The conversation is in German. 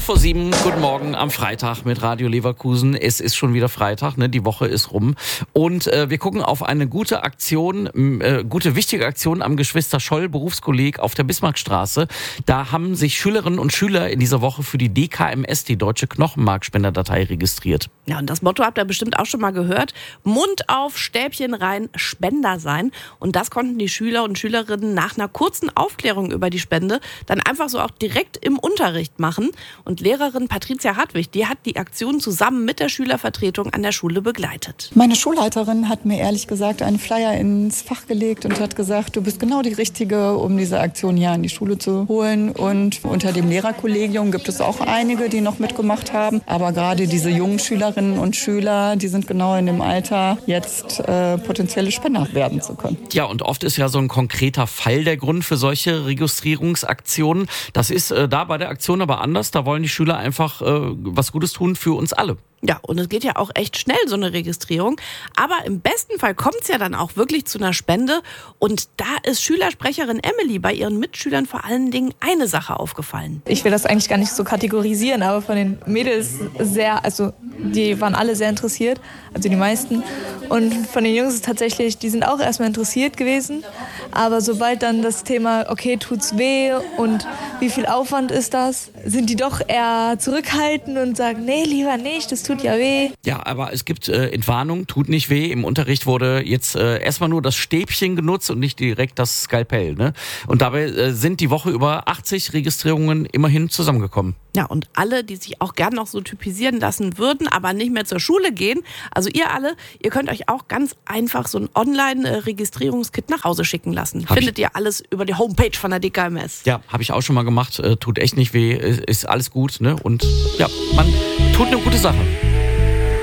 7:05, guten Morgen am Freitag mit Radio Leverkusen. Es ist schon wieder Freitag, ne? Die Woche ist rum. Und wir gucken auf eine gute Aktion, wichtige Aktion am Geschwister-Scholl-Berufskolleg auf der Bismarckstraße. Da haben sich Schülerinnen und Schüler in dieser Woche für die DKMS, die Deutsche Knochenmarkspenderdatei, registriert. Ja, und das Motto habt ihr bestimmt auch schon mal gehört. Mund auf, Stäbchen rein, Spender sein. Und das konnten die Schüler und Schülerinnen nach einer kurzen Aufklärung über die Spende dann einfach so auch direkt im Unterricht machen. Und Lehrerin Patricia Hartwig, die hat die Aktion zusammen mit der Schülervertretung an der Schule begleitet. Meine Schulleiterin hat mir ehrlich gesagt einen Flyer ins Fach gelegt und hat gesagt, du bist genau die Richtige, um diese Aktion hier an die Schule zu holen. Und unter dem Lehrerkollegium gibt es auch einige, die noch mitgemacht haben. Aber gerade diese jungen Schülerinnen und Schüler, die sind genau in dem Alter, jetzt potenzielle Spender werden zu können. Ja, und oft ist ja so ein konkreter Fall der Grund für solche Registrierungsaktionen. Das ist da bei der Aktion aber anders. Da wollen die Schüler einfach was Gutes tun für uns alle. Ja, und es geht ja auch echt schnell, so eine Registrierung. Aber im besten Fall kommt es ja dann auch wirklich zu einer Spende. Und da ist Schülersprecherin Emily bei ihren Mitschülern vor allen Dingen eine Sache aufgefallen. Ich will das eigentlich gar nicht so kategorisieren, aber von den Mädels die waren alle sehr interessiert, also die meisten. Und von den Jungs ist tatsächlich, die sind auch erstmal interessiert gewesen. Aber sobald dann das Thema, okay, tut's weh und wie viel Aufwand ist das, sind die doch eher zurückhaltend und sagen, nee, lieber nicht, das tut ja weh. Ja, aber es gibt Entwarnung, tut nicht weh. Im Unterricht wurde jetzt erstmal nur das Stäbchen genutzt und nicht direkt das Skalpell. Ne? Und dabei sind die Woche über 80 Registrierungen immerhin zusammengekommen. Ja, und alle, die sich auch gern noch so typisieren lassen würden, aber nicht mehr zur Schule gehen, also ihr alle, ihr könnt euch auch ganz einfach so ein Online-Registrierungskit nach Hause schicken lassen. Findet ihr alles über die Homepage von der DKMS. Ja, habe ich auch schon mal gemacht. Tut echt nicht weh, ist alles gut. Ne? Und ja, man tut eine gute Sache.